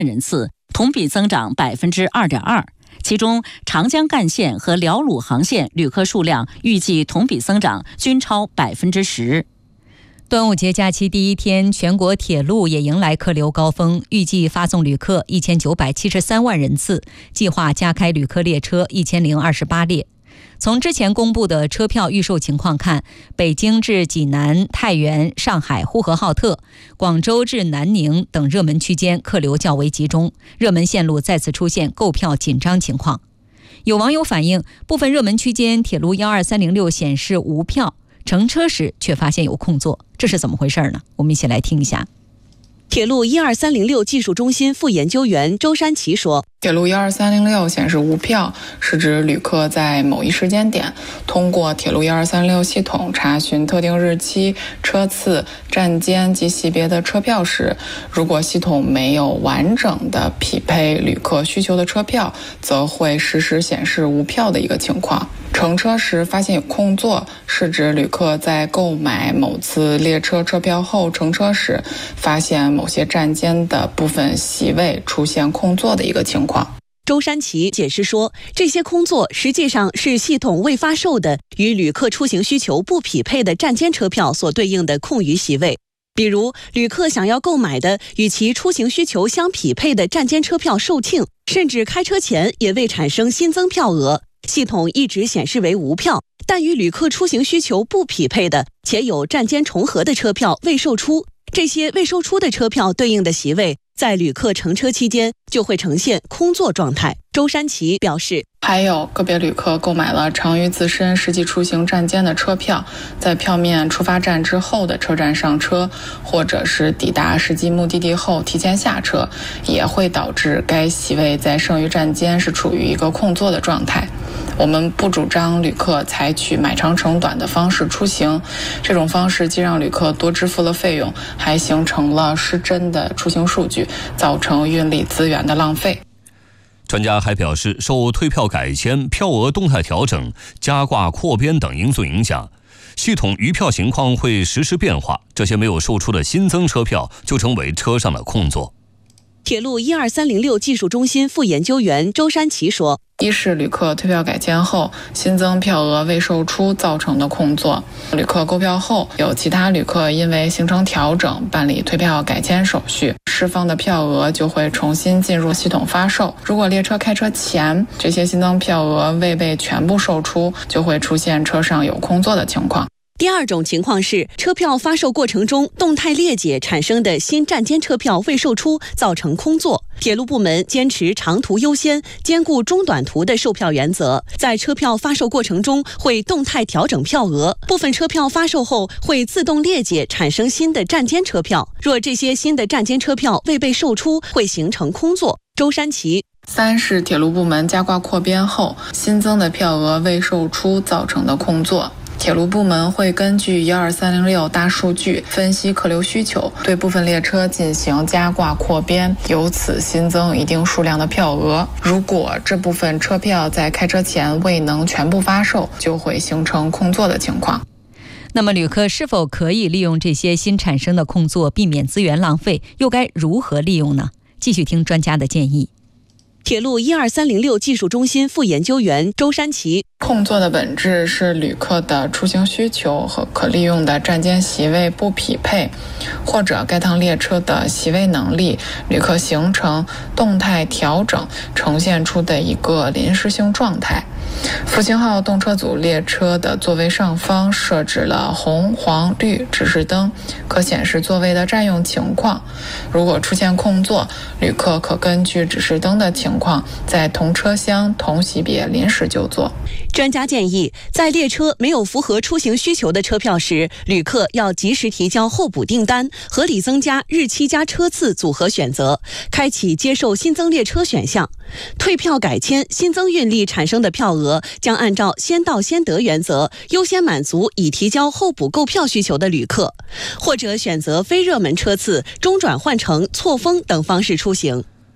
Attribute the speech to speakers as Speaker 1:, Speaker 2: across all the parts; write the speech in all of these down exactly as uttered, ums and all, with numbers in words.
Speaker 1: 人次，同比增长百分之二点二。其中，长江干线和辽鲁航线旅客数量预计同比增长均超百分之十。
Speaker 2: 端午节假期第一天，全国铁路也迎来客流高峰，预计发送旅客一千九百七十三万人次，计划加开旅客列车一千零二十八列。从之前公布的车票预售情况看，北京至济南、太原、上海呼和浩特、广州至南宁等热门区间客流较为集中，热门线路再次出现购票紧张情况。有网友反映，部分热门区间铁路一二三零六显示无票，乘车时却发现有空座，这是怎么回事呢？我们一起来听一下。
Speaker 3: 铁路一二三零六技术中心副研究员周山奇说，
Speaker 4: 铁路一二三零六显示无票，是指旅客在某一时间点通过铁路一二三零六系统查询特定日期、车次、站间及级别的车票时，如果系统没有完整的匹配旅客需求的车票，则会实时显示无票的一个情况。乘车时发现有空座，是指旅客在购买某次列车车票后乘车时，发现某些站间的部分席位出现空座的一个情况。
Speaker 3: 周山奇解释说，这些空座实际上是系统未发售的与旅客出行需求不匹配的站间车票所对应的空余席位。比如，旅客想要购买的与其出行需求相匹配的站间车票售罄，甚至开车前也未产生新增票额，系统一直显示为无票。但与旅客出行需求不匹配的且有站间重合的车票未售出，这些未售出的车票对应的席位在旅客乘车期间就会呈现空座状态。周山奇表示，
Speaker 4: 还有个别旅客购买了长于自身实际出行站间的车票，在票面出发站之后的车站上车，或者是抵达实际目的地后提前下车，也会导致该席位在剩余站间是处于一个空座的状态。我们不主张旅客采取买长乘短的方式出行，这种方式既让旅客多支付了费用，还形成了失真的出行数据，造成运力资源的浪费。
Speaker 5: 专家还表示，受退票改签、票额动态调整、加挂扩编等因素影响，系统余票情况会实时变化，这些没有售出的新增车票就成为车上的空座。
Speaker 3: 铁路一二三零六技术中心副研究员周山奇说，
Speaker 4: 一是旅客退票改签后新增票额未售出造成的空座，旅客购票后有其他旅客因为行程调整办理退票改签手续，释放的票额就会重新进入系统发售。如果列车开车前这些新增票额未被全部售出，就会出现车上有空座的情况。
Speaker 3: 第二种情况是，车票发售过程中动态裂解产生的新站间车票未售出，造成空座。铁路部门坚持长途优先，兼顾中短途的售票原则，在车票发售过程中会动态调整票额，部分车票发售后会自动裂解产生新的站间车票，若这些新的站间车票未被售出，会形成空座。周山奇。
Speaker 4: 三是铁路部门加挂扩编后新增的票额未售出造成的空座。铁路部门会根据一二三零六大数据分析客流需求，对部分列车进行加挂扩编，由此新增一定数量的票额。如果这部分车票在开车前未能全部发售，就会形成空座的情况。
Speaker 2: 那么旅客是否可以利用这些新产生的空座避免资源浪费，又该如何利用呢？继续听专家的建议。
Speaker 3: 铁路一二三零六技术中心副研究员周山奇，
Speaker 4: 空座的本质是旅客的出行需求和可利用的站间席位不匹配，或者该趟列车的席位能力、旅客行程动态调整呈现出的一个临时性状态。复兴号动车组列车的座位上方设置了红、黄、绿指示灯，可显示座位的占用情况。如果出现空座，旅客可根据指示灯的情况，在同车厢同席别临时就座。
Speaker 3: 专家建议，在列车没有符合出行需求的车票时，旅客要及时提交候补订单，合理增加日期加车次组合选择，开启接受新增列车选项。退票改签新增运力产生的票额将按照先到先得原则，优先满足已提交候补购票需求的旅客，或者选择非热门车次、中转换乘、错峰等方式出行。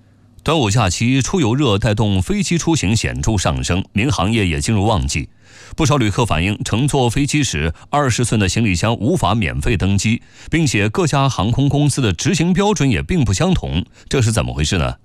Speaker 5: 端午假期出游热带动飞机出行显著上升，民航业也进入旺季。不少旅客反映，乘坐飞机时二十寸的行李箱无法免费登机，并且各家航空公司的执行标准也并不相同，这是怎么回事呢？